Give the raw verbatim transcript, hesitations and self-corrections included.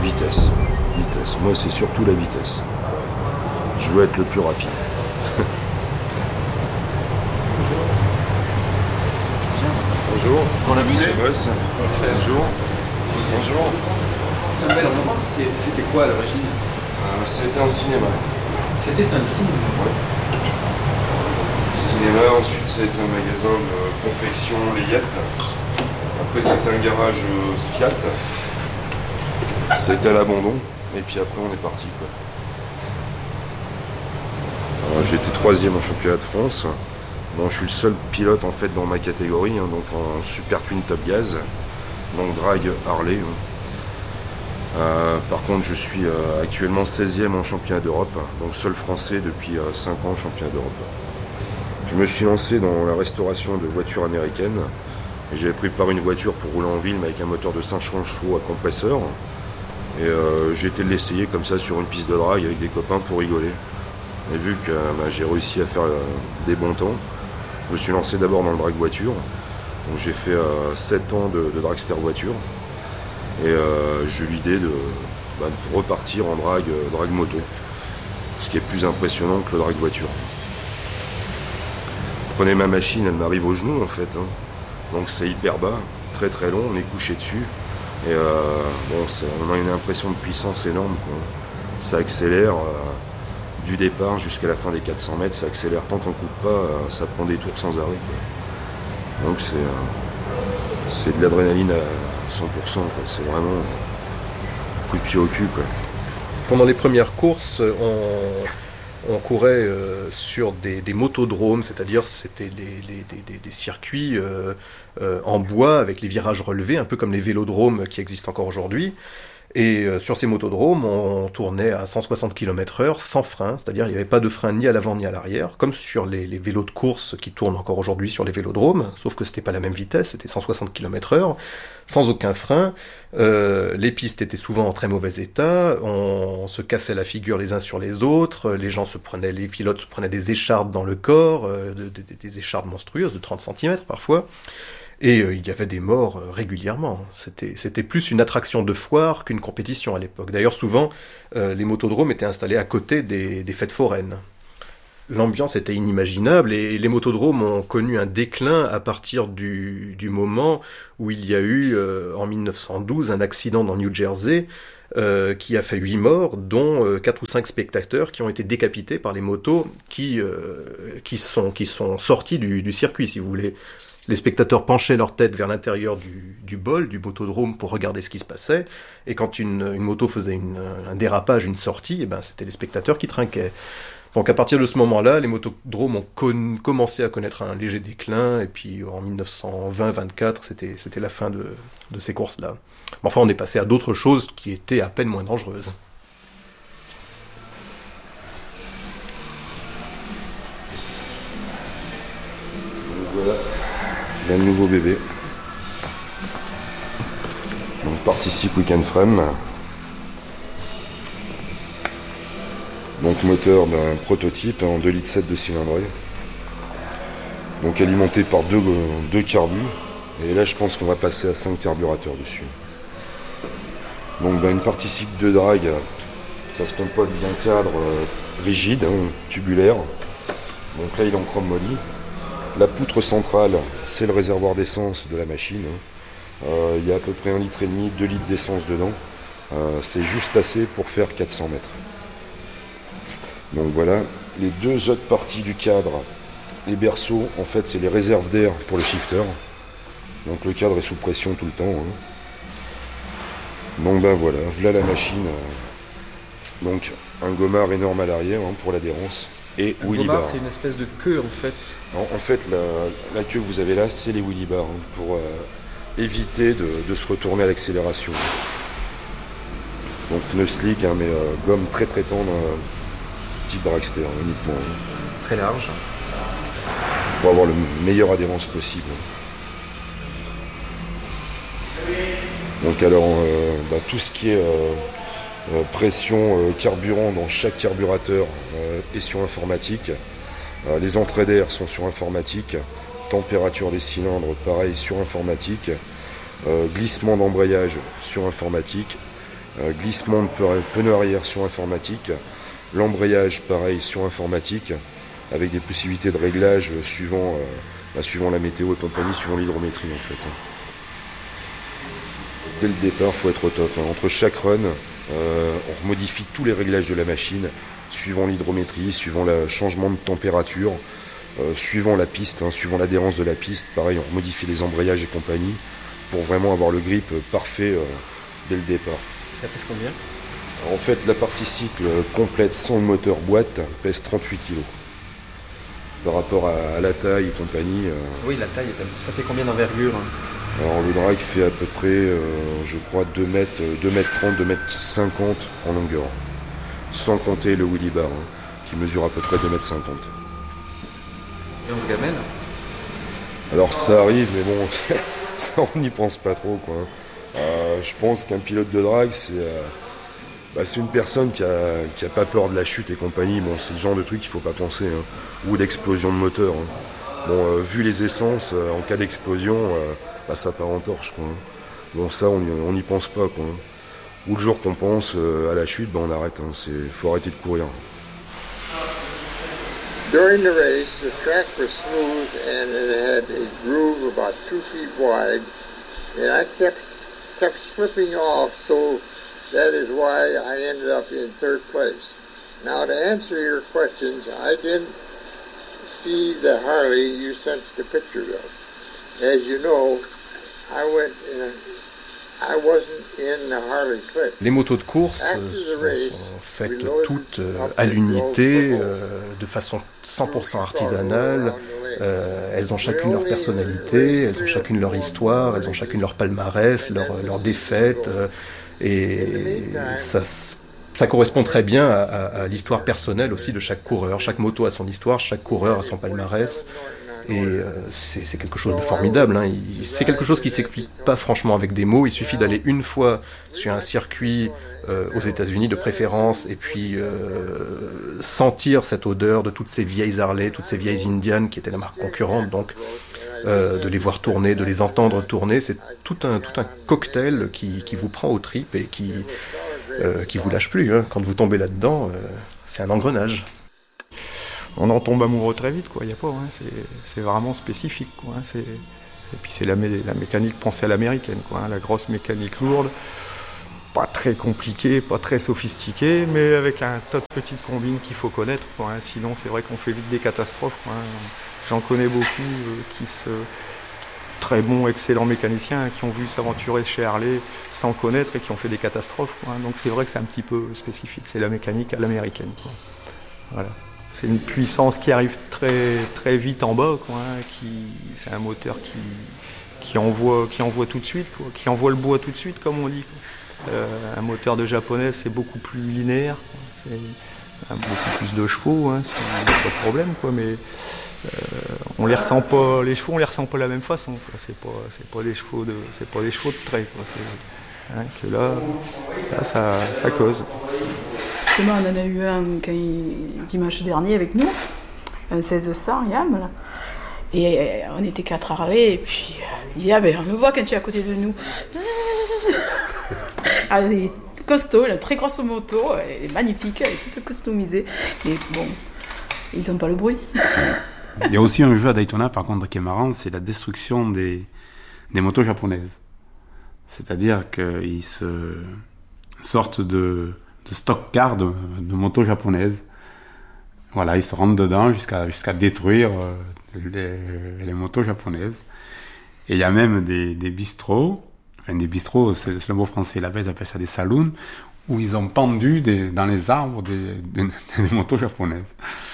Vitesse. Vitesse. Moi, c'est surtout la vitesse. Je veux être le plus rapide. Bonjour. Bonjour. On l'a vu. Boss. Bonjour. Bonjour. C'est un bel endroit. C'était quoi à l'origine? Euh, C'était un cinéma. C'était un cinéma. Ouais. Cinéma, ensuite ça a été un magasin de confection layette. Après c'était un garage Fiat. Ça a été à l'abandon. Et puis après on est parti quoi. Alors, j'ai été troisième en championnat de France. Bon, je suis le seul pilote en fait dans ma catégorie, hein, donc en Super Twin Top Gas, donc drag Harley. Hein. Euh, par contre, je suis euh, actuellement seizième en championnat d'Europe, donc seul français depuis euh, cinq ans en championnat d'Europe. Je me suis lancé dans la restauration de voitures américaines. Et j'avais préparé une voiture pour rouler en ville, mais avec un moteur de cinq cents chevaux à compresseur. Et euh, j'ai été l'essayer comme ça sur une piste de drag avec des copains pour rigoler. Et vu que bah, j'ai réussi à faire euh, des bons temps, je me suis lancé d'abord dans le drag voiture. Donc j'ai fait euh, sept ans de, de dragster voiture. Et euh, j'ai eu l'idée de, bah, de repartir en drag, euh, drag moto. Ce qui est plus impressionnant que le drag voiture. Prenez ma machine, elle m'arrive au genou en fait. Hein. Donc c'est hyper bas, très très long, on est couché dessus. Et euh, bon, c'est, on a une impression de puissance énorme, quoi. Ça accélère euh, du départ jusqu'à la fin des quatre cents mètres, ça accélère tant qu'on ne coupe pas, euh, ça prend des tours sans arrêt, quoi. Donc c'est, euh, c'est de l'adrénaline à cent pour cent, quoi. C'est vraiment un coup de pied au cul, quoi. Pendant les premières courses, on, on courait euh, sur des, des motodromes, c'est-à-dire c'était les, les, des, des, des circuits euh, euh, en bois avec les virages relevés, un peu comme les vélodromes qui existent encore aujourd'hui. Et euh, sur ces motodromes, on, on tournait à cent soixante kilomètres heure sans frein, c'est-à-dire il n'y avait pas de frein ni à l'avant ni à l'arrière, comme sur les, les vélos de course qui tournent encore aujourd'hui sur les vélodromes, sauf que c'était pas la même vitesse, c'était cent soixante kilomètres heure, sans aucun frein. Euh, les pistes étaient souvent en très mauvais état, on, on se cassait la figure les uns sur les autres, les gens se prenaient, les pilotes se prenaient des échardes dans le corps, euh, de, de, des échardes monstrueuses de trente centimètres parfois. Et euh, il y avait des morts euh, régulièrement. C'était, c'était plus une attraction de foire qu'une compétition à l'époque. D'ailleurs, souvent, euh, les motodromes étaient installés à côté des, des fêtes foraines. L'ambiance était inimaginable et les motodromes ont connu un déclin à partir du, du moment où il y a eu, euh, en mille neuf cent douze, un accident dans New Jersey euh, qui a fait huit morts, dont euh, quatre ou cinq spectateurs qui ont été décapités par les motos qui, euh, qui, sont, qui sont sortis du, du circuit, si vous voulez. Les spectateurs penchaient leur tête vers l'intérieur du, du bol, du motodrome, pour regarder ce qui se passait. Et quand une, une moto faisait une, un dérapage, une sortie, eh ben, c'était les spectateurs qui trinquaient. Donc à partir de ce moment-là, les motodromes ont con- commencé à connaître un léger déclin. Et puis en mille neuf cent vingt vingt-quatre, c'était, c'était la fin de, de ces courses-là. Mais enfin, on est passé à d'autres choses qui étaient à peine moins dangereuses. Voilà. Là, le nouveau bébé. Donc participe Weekend Frame. Donc moteur d'un prototype en deux litres sept de cylindrée. Donc alimenté par deux, deux carbus. Et là je pense qu'on va passer à cinq carburateurs dessus. Donc ben, une participe de drag, ça se compote d'un cadre euh, rigide, hein, tubulaire. Donc là il est en chrome moly. La poutre centrale, c'est le réservoir d'essence de la machine. Euh, il y a à peu près un litre et demi, deux litres d'essence dedans. Euh, c'est juste assez pour faire quatre cents mètres. Donc voilà, les deux autres parties du cadre, les berceaux, en fait, c'est les réserves d'air pour le shifter. Donc le cadre est sous pression tout le temps. Hein. Donc ben voilà, voilà la machine. Donc un gommard énorme à l'arrière hein, pour l'adhérence. Et un wheelie gommard, bar. c'est une espèce de queue en fait. En, en fait, la, la queue que vous avez là, c'est les wheelie bars hein, pour euh, éviter de, de se retourner à l'accélération. Donc pneu slick, hein, mais euh, gomme très très tendre, euh, type dragster uniquement. Hein, très large. pour avoir le meilleure adhérence possible. Donc alors, euh, bah, tout ce qui est euh, euh, pression euh, carburant dans chaque carburateur euh, est sur informatique. Euh, les entrées d'air sont sur informatique. Température des cylindres, pareil, sur informatique. Euh, glissement d'embrayage sur informatique. Euh, glissement de pneu arrière sur informatique. L'embrayage, pareil, sur informatique, avec des possibilités de réglage suivant, euh, bah, suivant la météo et compagnie, suivant l'hydrométrie en fait. Dès le départ, il faut être au top. Hein. Entre chaque run, euh, on modifie tous les réglages de la machine, suivant l'hydrométrie, suivant le changement de température, euh, suivant la piste, hein, suivant l'adhérence de la piste. Pareil, on modifie les embrayages et compagnie pour vraiment avoir le grip parfait euh, dès le départ. Ça pèse combien ? En fait, la partie cycle complète sans le moteur boîte pèse trente-huit kilos. Par rapport à, à la taille et compagnie. Euh... Oui, la taille, ça fait combien d'envergure hein ? Alors le drag fait à peu près, euh, je crois, deux mètres trente, deux mètres cinquante en longueur. Sans compter le wheelie bar, hein, qui mesure à peu près deux mètres cinquante. Et on se gamelle ? Alors ça arrive, mais bon, ça, on n'y pense pas trop, quoi. Euh, je pense qu'un pilote de drag, c'est... Euh, Bah, c'est une personne qui a, qui a pas peur de la chute et compagnie. Bon, c'est le genre de truc qu'il faut pas penser, hein. Ou d'explosion de moteur. Hein. Bon, euh, vu les essences, euh, en cas d'explosion, euh, bah, ça part en torche, quoi. Bon, ça, on n'y pense pas, quoi. Ou le jour qu'on pense euh, à la chute, bah, on arrête. Hein. C'est, faut arrêter de courir. During the race, the track was smooth and it had a groove about two feet wide, and I kept kept slipping off, so that is why I ended up in third place. Now, to answer your questions, I didn't see the Harley you sent the pictures of. As you know, I went in, I wasn't in the Harley clip. Les motos de course sont, sont faites toutes à l'unité, euh, de façon cent pour cent artisanale. Euh, elles ont chacune leur personnalité, elles ont chacune leur histoire, elles ont chacune leur palmarès, leur, leur défaite. Euh, Et ça, ça correspond très bien à, à, à l'histoire personnelle aussi de chaque coureur. Chaque moto a son histoire, chaque coureur a son palmarès. Et euh, c'est, c'est quelque chose de formidable. Hein. Il, c'est quelque chose qui ne s'explique pas franchement avec des mots. Il suffit d'aller une fois sur un circuit euh, aux États-Unis de préférence et puis euh, sentir cette odeur de toutes ces vieilles Harley, toutes ces vieilles Indian qui étaient la marque concurrente. Donc, Euh, de les voir tourner, de les entendre tourner, c'est tout un, tout un cocktail qui, qui vous prend aux tripes et qui euh, qui vous lâche plus. Hein. Quand vous tombez là-dedans, euh, c'est un engrenage. On en tombe amoureux très vite, quoi. Il y a pas, hein. c'est, c'est vraiment spécifique, quoi. Hein. C'est... Et puis c'est la, mé- la mécanique pensée à l'américaine, quoi. Hein. La grosse mécanique lourde, pas très compliquée, pas très sophistiquée, mais avec un tas de petites combines qu'il faut connaître, quoi. Hein. Sinon, c'est vrai qu'on fait vite des catastrophes, quoi. Hein. J'en connais beaucoup euh, qui se très bons, excellents mécaniciens hein, qui ont vu s'aventurer chez Harley sans connaître et qui ont fait des catastrophes, quoi. Donc c'est vrai que c'est un petit peu spécifique. C'est la mécanique à l'américaine, quoi. Voilà. C'est une puissance qui arrive très très vite en bas, quoi. Hein, qui c'est un moteur qui qui envoie qui envoie tout de suite, quoi. Qui envoie le bois tout de suite, comme on dit, quoi. Euh, un moteur de japonais, c'est beaucoup plus linéaire, quoi. C'est euh, beaucoup plus de chevaux, hein, c'est pas de problème, quoi. Mais Euh, on les ressent pas, les chevaux on les ressent pas de la même façon, quoi. C'est pas, c'est pas des chevaux de, c'est pas des chevaux de trait, quoi. C'est, hein, que là, là ça, ça cause. Justement, on en a eu un quand il, dimanche dernier avec nous, un seize cents Yam, là. Et on était quatre Harley, et puis il dit ah ben on le voit quand tu es à côté de nous. Ah, il est costaud, il a une très grosse moto, elle est magnifique, elle est toute customisée, mais bon, ils ont pas le bruit. Il y a aussi un jeu à Daytona, par contre, qui est marrant, c'est la destruction des, des motos japonaises. C'est-à-dire qu'ils se sortent de, de stock car de, de motos japonaises. Voilà, ils se rentrent dedans jusqu'à, jusqu'à détruire les, les motos japonaises. Et il y a même des, des bistrots, enfin des bistrots, c'est, c'est le mot français, là-bas ils appellent ça des saloons, où ils ont pendu des, dans les arbres des, des, des motos japonaises.